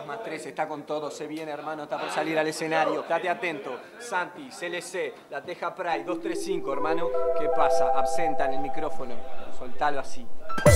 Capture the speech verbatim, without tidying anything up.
más tres, está con todo, se viene, hermano, está por salir al escenario. Date atento. Santi, C L C, La Teja Pride, dos tres cinco, hermano. ¿Qué pasa? Absenta en el micrófono. Soltalo así.